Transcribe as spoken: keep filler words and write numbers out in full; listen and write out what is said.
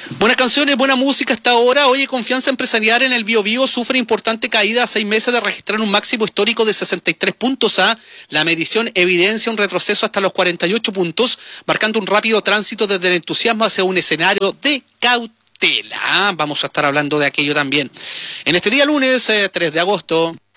Buenas canciones, buena música hasta ahora. Oye, Confianza Empresarial en el Biobío sufre importante caída a seis meses de registrar un máximo histórico de sesenta y tres puntos A. La medición evidencia un retroceso hasta los cuarenta y ocho puntos, marcando un rápido tránsito desde el entusiasmo hacia un escenario de cautela. Vamos a estar hablando de aquello también. En este día lunes, eh, tres de agosto.